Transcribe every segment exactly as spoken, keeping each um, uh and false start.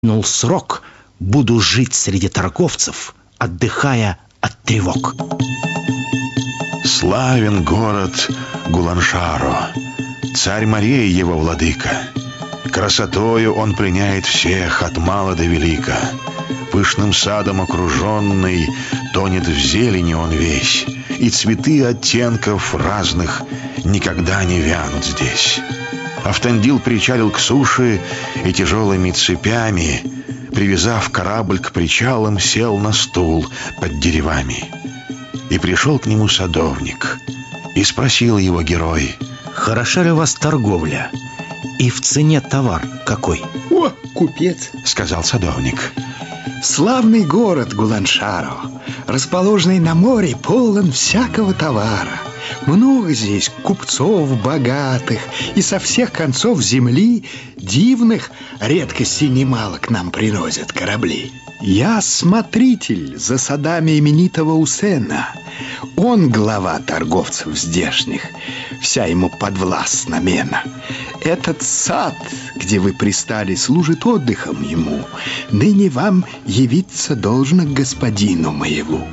Нул срок, буду жить среди торговцев, отдыхая от тревог. Славен город Гуланшаро, царь морей его владыка. Красотою он пленяет всех от мала до велика. Пышным садом окруженный, тонет в зелени он весь, и цветы оттенков разных никогда не вянут здесь. Автандил причалил к суше и тяжелыми цепями, привязав корабль к причалам, сел на стул под деревами. И пришел к нему садовник, и спросил его герой: хороша ли у вас торговля? И в цене товар какой? О, купец, сказал садовник. Славный город Гуланшаро, расположенный на море, полон всякого товара. Много здесь купцов богатых, и со всех концов земли дивных редкостей немало к нам приносят корабли. Я смотритель за садами именитого Усена. Он глава торговцев здешних, вся ему подвластна мена. Этот сад, где вы пристали, служит отдыхом ему. Ныне вам явиться должно к господину моему.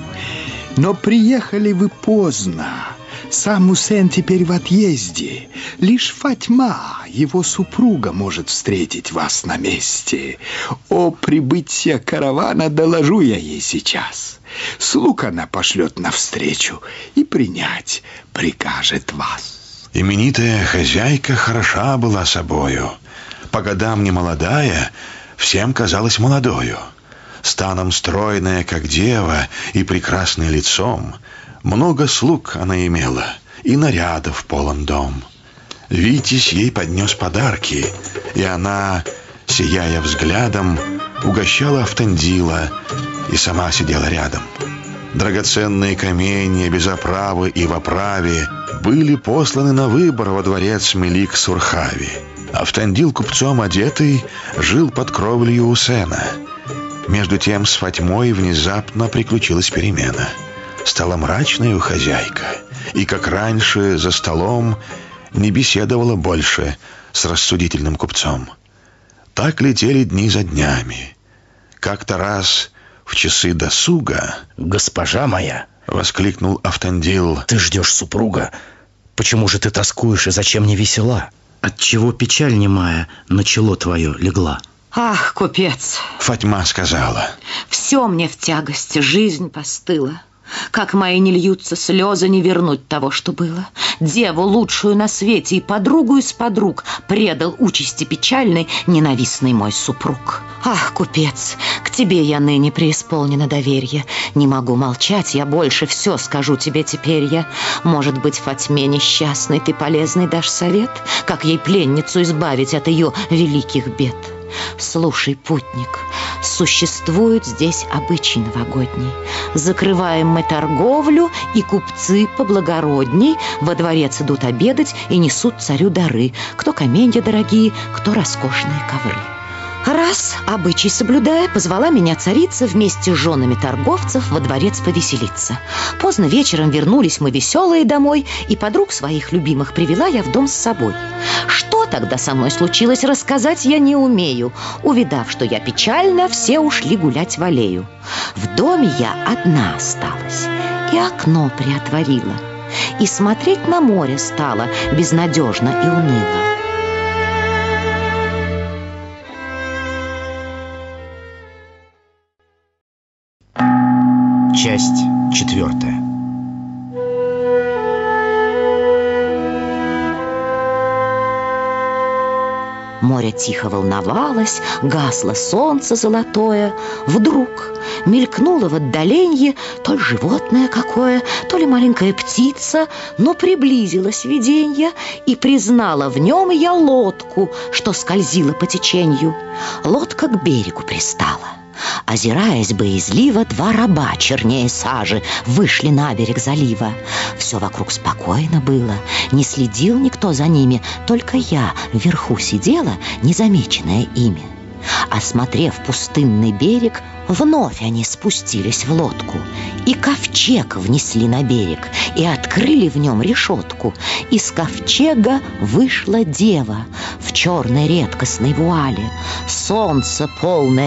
Но приехали вы поздно. Сам Усен теперь в отъезде. Лишь Фатьма, его супруга, может встретить вас на месте. О прибытии каравана доложу я ей сейчас. Слуг она пошлет навстречу и принять прикажет вас. Именитая хозяйка хороша была собою. По годам не молодая, всем казалась молодою. Станом стройная, как дева, и прекрасным лицом. Много слуг она имела, и нарядов полон дом. Витязь ей поднес подарки, и она, сияя взглядом, угощала Автандила и сама сидела рядом. Драгоценные каменья без оправы и в оправе были посланы на выбор во дворец Мелик Сурхави. Автандил, купцом одетый, жил под кровлею Усена. Между тем с Фатьмой внезапно приключилась перемена. Стала мрачная хозяйка, и, как раньше, за столом не беседовала больше с рассудительным купцом. Так летели дни за днями. Как-то раз в часы досуга... «Госпожа моя!» — воскликнул Автандил. «Ты ждешь супруга? Почему же ты тоскуешь и зачем не весела? Отчего печаль немая на чело твое легла?» «Ах, купец!» — Фатьма сказала. «Все мне в тягости, жизнь постыла. Как мои не льются слезы, не вернуть того, что было. Деву лучшую на свете и подругу из подруг предал участи печальной ненавистный мой супруг. Ах, купец, к тебе я ныне преисполнена доверия. Не могу молчать, я больше все скажу тебе теперь я. Может быть, Фатьме несчастной ты полезный дашь совет, как ей пленницу избавить от ее великих бед. Слушай, путник, существует здесь обычай новогодний. Закрываем мы торговлю, и купцы поблагородней во дворец идут обедать и несут царю дары. Кто каменья дорогие, кто роскошные ковры. Раз, обычай соблюдая, позвала меня царица вместе с женами торговцев во дворец повеселиться. Поздно вечером вернулись мы веселые домой, и подруг своих любимых привела я в дом с собой. Что тогда со мной случилось, рассказать я не умею. Увидав, что я печальна, все ушли гулять в аллею. В доме я одна осталась и окно приотворила, и смотреть на море стала безнадежно и уныло. Часть четвертая. Море тихо волновалось, гасло солнце золотое. Вдруг мелькнуло в отдаленье то ли животное какое, то ли маленькая птица, но приблизилось виденье, и признала в нем я лодку, что скользила по теченью. Лодка к берегу пристала. Озираясь боязливо, два раба чернее сажи вышли на берег залива. Все вокруг спокойно было, не следил никто за ними, только я вверху сидела, незамеченная ими. Осмотрев пустынный берег, вновь они спустились в лодку, и ковчег внесли на берег, и от открыли в нем решетку. Из ковчега вышла дева в черной редкостной вуале. Солнце полное